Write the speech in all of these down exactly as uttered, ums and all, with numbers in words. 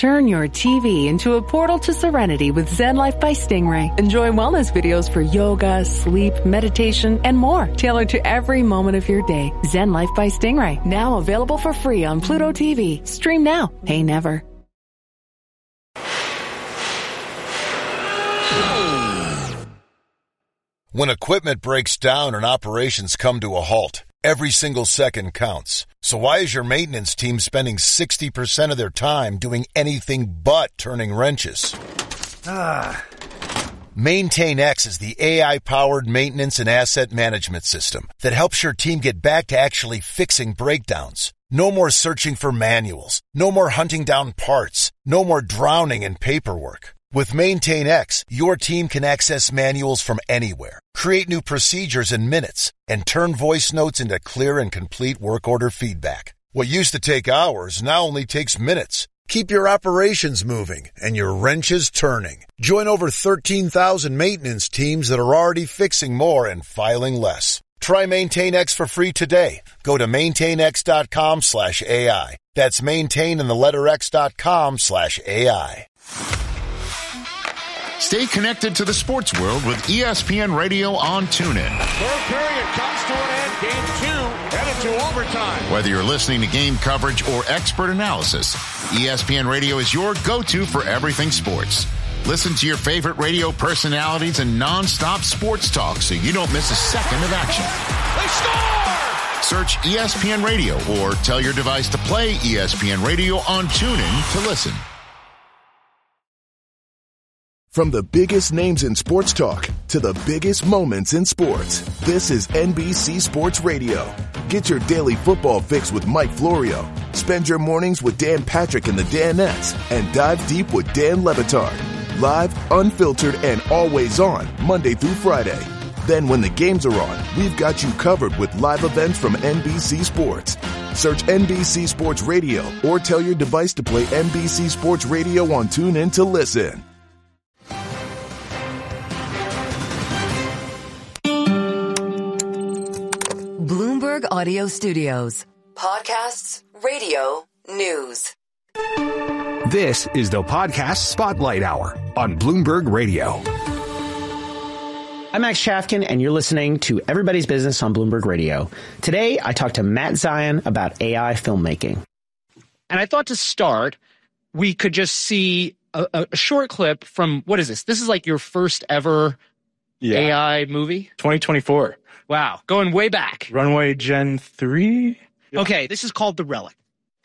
Turn your T V into a portal to serenity with Zen Life by Stingray. Enjoy wellness videos for yoga, sleep, meditation, and more, tailored to every moment of your day. Zen Life by Stingray, now available for free on Pluto T V. Stream now, pay never. When equipment breaks down and operations come to a halt, every single second counts. So why is your maintenance team spending sixty percent of their time doing anything but turning wrenches? Ah. MaintainX is the A I-powered maintenance and asset management system that helps your team get back to actually fixing breakdowns. No more searching for manuals. No more hunting down parts. No more drowning in paperwork. With MaintainX, your team can access manuals from anywhere, create new procedures in minutes, and turn voice notes into clear and complete work order feedback. What used to take hours now only takes minutes. Keep your operations moving and your wrenches turning. Join over thirteen thousand maintenance teams that are already fixing more and filing less. Try MaintainX for free today. Go to maintainx.com slash AI. That's maintain in the letter X dot com slash AI. Stay connected to the sports world with E S P N Radio on TuneIn. Third period comes to an end. Game two headed to overtime. Whether you're listening to game coverage or expert analysis, E S P N Radio is your go-to for everything sports. Listen to your favorite radio personalities and non-stop sports talk so you don't miss a second of action. They score! Search E S P N Radio or tell your device to play E S P N Radio on TuneIn to listen. From the biggest names in sports talk to the biggest moments in sports, this is N B C Sports Radio. Get your daily football fix with Mike Florio. Spend your mornings with Dan Patrick and the Danettes and dive deep with Dan Le Batard. Live, unfiltered, and always on Monday through Friday. Then when the games are on, we've got you covered with live events from N B C Sports. Search N B C Sports Radio or tell your device to play N B C Sports Radio on TuneIn to listen. Bloomberg Audio Studios. Podcasts, radio, news. This is the Podcast Spotlight Hour on Bloomberg Radio. I'm Max Chafkin, and you're listening to Everybody's Business on Bloomberg Radio. Today, I talked to Matt Zion about A I filmmaking. And I thought to start, we could just see a, a short clip from, what is this? This is like your first ever yeah. A I movie? twenty twenty-four. Wow, going way back. Runway Gen three? Yep. Okay, this is called The Relic.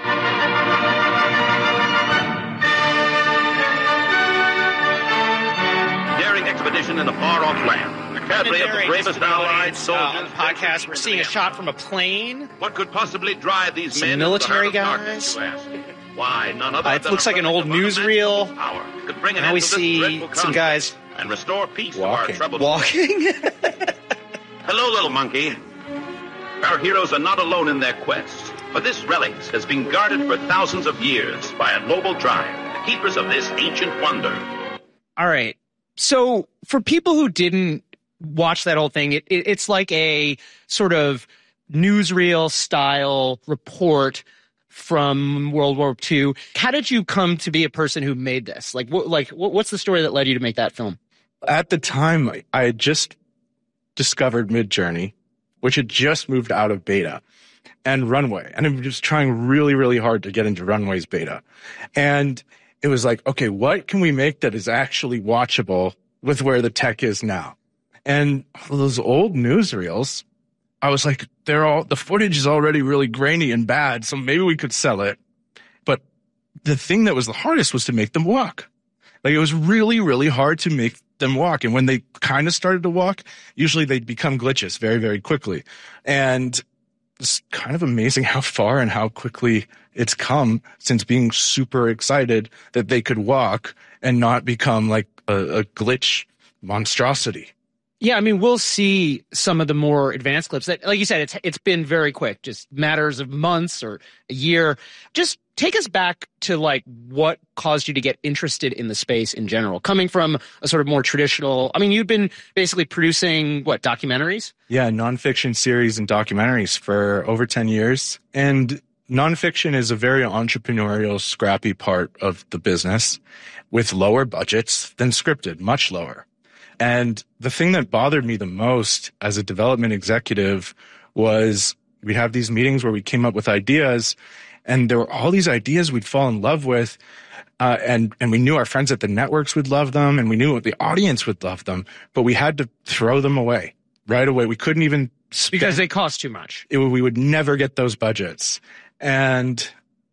Daring expedition in a far-off land. The cadre of the bravest Allied soldiers. Uh, podcast, we're seeing a shot from a plane. What could possibly drive these Some men military into the heart of darkness, guys. you ask? Why, none other Uh, it than looks like an old newsreel. Could bring an Now end we to this see dreadful some conflict guys and restore peace walking. to our troubled walking. Hello, little monkey. Our heroes are not alone in their quest, for this relic has been guarded for thousands of years by a noble tribe, the keepers of this ancient wonder. All right. So for people who didn't watch that whole thing, it, it, it's like a sort of newsreel style report from World War Two. How did you come to be a person who made this? Like, what, like, what, what's the story that led you to make that film? At the time, I had just discovered Midjourney, which had just moved out of beta, and Runway. And I'm just trying really, really hard to get into Runway's beta. And it was like, okay, what can we make that is actually watchable with where the tech is now? And those old newsreels, I was like, they're all, the footage is already really grainy and bad, so maybe we could sell it. But the thing that was the hardest was to make them walk. Like, it was really, really hard to make them walk. And when they kind of started to walk, usually they'd become glitches very, very quickly. And it's kind of amazing how far and how quickly it's come since being super excited that they could walk and not become like a, a glitch monstrosity. Yeah, I mean, we'll see some of the more advanced clips that, like you said, it's it's been very quick, just matters of months or a year. Just take us back to like what caused you to get interested in the space in general, coming from a sort of more traditional. I mean, you've been basically producing what, documentaries? Yeah, nonfiction series and documentaries for over ten years. And nonfiction is a very entrepreneurial, scrappy part of the business with lower budgets than scripted, much lower. And the thing that bothered me the most as a development executive was we'd have these meetings where we came up with ideas, and there were all these ideas we'd fall in love with. Uh, and, and we knew our friends at the networks would love them, and we knew the audience would love them, but we had to throw them away right away. We couldn't even spend, because they cost too much. It, we would never get those budgets. And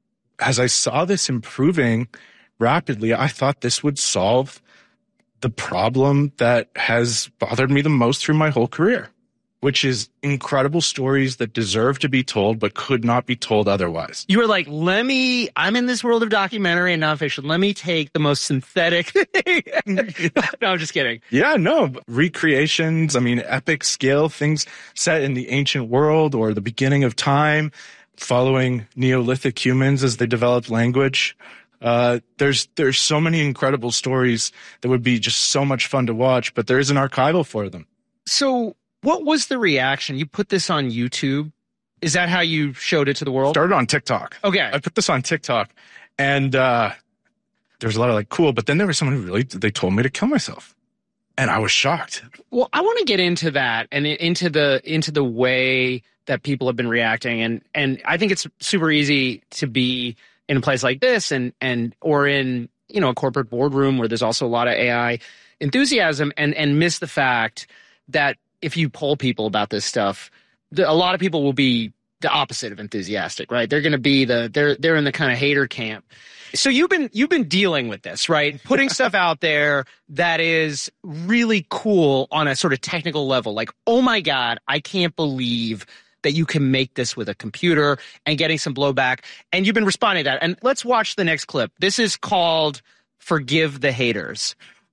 as I saw this improving rapidly, I thought this would solve the problem that has bothered me the most through my whole career, which is incredible stories that deserve to be told but could not be told otherwise. You were like, let me, I'm in this world of documentary and nonfiction. Let me take the most synthetic thing. No, I'm just kidding. Yeah, no. Recreations, I mean, epic scale things set in the ancient world or the beginning of time, following Neolithic humans as they developed language. Uh, there's there's so many incredible stories that would be just so much fun to watch, but there is an archival for them. So what was the reaction? You put this on YouTube. Is that how you showed it to the world? Started on TikTok. Okay. I put this on TikTok, and uh, there was a lot of like, cool, but then there was someone who really, they told me to kill myself. And I was shocked. Well, I want to get into that and into the into the way that people have been reacting. And and I think it's super easy to be in a place like this and and or in, you know, a corporate boardroom where there's also a lot of A I enthusiasm and and miss the fact that if you poll people about this stuff, the, a lot of people will be the opposite of enthusiastic, right? They're going to be the they're they're in the kind of hater camp. So you've been you've been dealing with this, right? Putting stuff out there that is really cool on a sort of technical level. Like, oh my God, I can't believe that you can make this with a computer, and getting some blowback. And you've been responding to that. And let's watch the next clip. This is called Forgive the Haters.